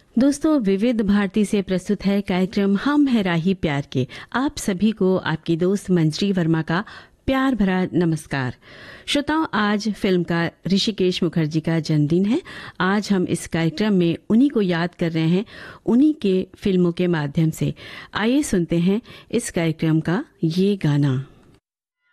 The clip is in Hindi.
दोस्तों, विविध भारती से प्रस्तुत है कार्यक्रम हम है राही प्यार के। आप सभी को आपकी दोस्त मंजरी वर्मा का प्यार भरा नमस्कार। श्रोताओं, आज फिल्मकार ऋषिकेश मुखर्जी का जन्मदिन है। आज हम इस कार्यक्रम में उन्हीं को याद कर रहे हैं, उन्हीं के फिल्मों के माध्यम से। आइए सुनते हैं इस कार्यक्रम का ये गाना।